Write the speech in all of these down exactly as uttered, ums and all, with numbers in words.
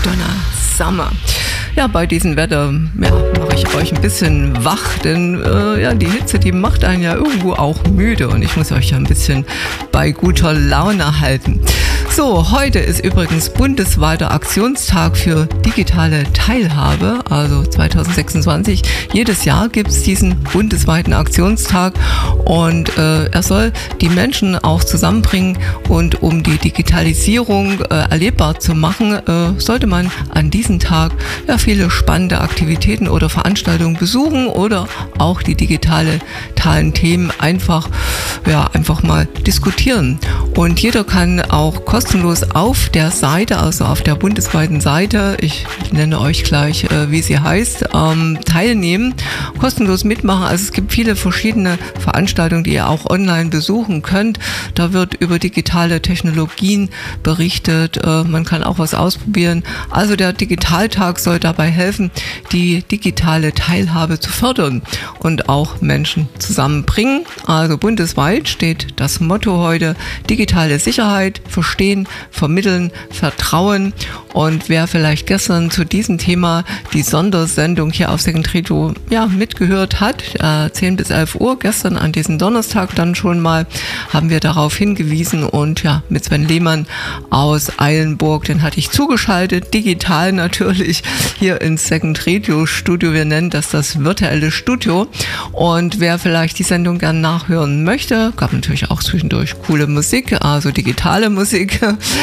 Donna Summer. Ja, bei diesem Wetter ja, mache ich euch ein bisschen wach, denn äh, ja, die Hitze, die macht einen ja irgendwo auch müde und ich muss euch ja ein bisschen bei guter Laune halten. So, heute ist übrigens bundesweiter Aktionstag für digitale Teilhabe, also zwanzig sechsundzwanzig. Jedes Jahr gibt es diesen bundesweiten Aktionstag und äh, er soll die Menschen auch zusammenbringen, und um die Digitalisierung äh, erlebbar zu machen, äh, sollte man an diesem Tag ja viele spannende Aktivitäten oder Veranstaltungen besuchen oder auch die digitalen Themen einfach, ja, einfach mal diskutieren. Und jeder kann auch kostenlos auf der Seite, also auf der bundesweiten Seite, ich nenne euch gleich, äh, wie sie heißt, ähm, teilnehmen, kostenlos mitmachen. Also es gibt viele verschiedene Veranstaltungen, die ihr auch online besuchen könnt. Da wird über digitale Technologien berichtet, äh, man kann auch was ausprobieren. Also der Digitaltag soll dabei helfen, die digitale Teilhabe zu fördern und auch Menschen zusammenbringen. Also bundesweit steht das Motto heute: digitale Sicherheit, verstehen, vermitteln, vertrauen. Und wer vielleicht gestern zu diesem Thema die Sondersendung hier auf Second Radio ja, mitgehört hat, äh, zehn bis elf Uhr gestern an diesem Donnerstag dann schon mal, haben wir darauf hingewiesen und ja, mit Sven Lehmann aus Eilenburg, den hatte ich zugeschaltet, digital natürlich, hier ins Second Radio Studio. Wir nennen das das virtuelle Studio. Und wer vielleicht die Sendung gern nachhören möchte, gab natürlich auch zwischendurch coole Musik, also digitale Musik,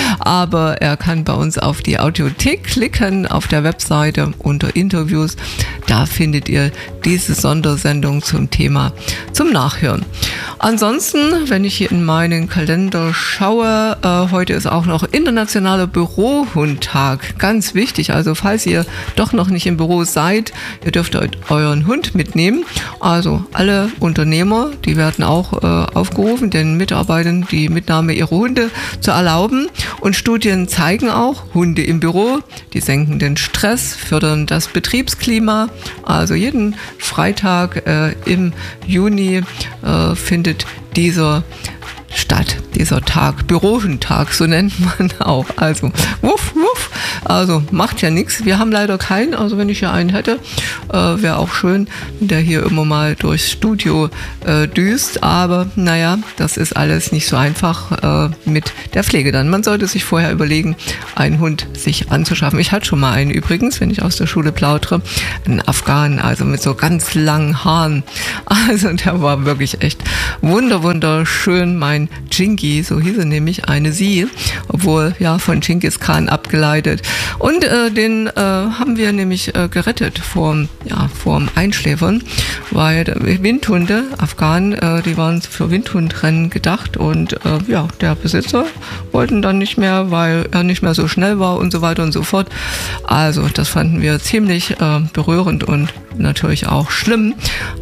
aber er kann bei uns auf die Audiothek klicken, auf der Webseite unter Interviews. Da findet ihr diese Sondersendung zum Thema zum Nachhören. Ansonsten, wenn ich hier in meinen Kalender schaue, äh, heute ist auch noch Internationaler Bürohundtag. Ganz wichtig, also falls ihr doch noch nicht im Büro seid, ihr dürft euren Hund mitnehmen. Also alle Unternehmer, die werden auch äh, aufgerufen, den Mitarbeitern die Mitnahme ihrer Hunde zu erlauben. Und Studien zeigen auch, Hunde im Büro, die senken den Stress, fördern das Betriebsklima. Also jeden Freitag äh, im Juni äh, findet dieser statt, dieser Tag, Bürohundtag, so nennt man auch. Also, wuff, wuff, also macht ja nichts. Wir haben leider keinen, also wenn ich hier einen hätte, äh, wäre auch schön, wenn der hier immer mal durchs Studio äh, düst. Aber naja, das ist alles nicht so einfach äh, mit der Pflege dann. Man sollte sich vorher überlegen, einen Hund sich anzuschaffen. Ich hatte schon mal einen übrigens, wenn ich aus der Schule plaudere, einen Afghanen, also mit so ganz langen Haaren. Also der war wirklich echt wunder, wunderschön. Mein Chinky, so hieß er nämlich, eine Sie, obwohl ja von Genghis Khan abgeleitet. Und äh, den äh, haben wir nämlich äh, gerettet vorm, ja, vorm Einschläfern, weil Windhunde, Afghanen, äh, die waren für Windhundrennen gedacht und äh, ja, der Besitzer wollten dann nicht mehr, weil er nicht mehr so schnell war und so weiter und so fort. Also das fanden wir ziemlich äh, berührend und natürlich auch schlimm.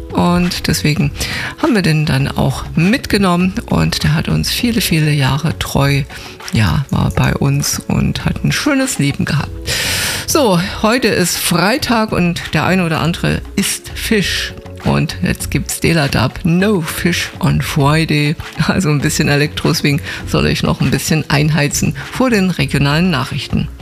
Und deswegen haben wir den dann auch mitgenommen und der hat uns viele, viele Jahre treu, ja, war bei uns und hat ein schönes Leben gehabt. So, heute ist Freitag und der eine oder andere isst Fisch. Und jetzt gibt's Deladab, No Fish on Friday. Also ein bisschen Elektro-Swing soll ich noch ein bisschen einheizen vor den regionalen Nachrichten.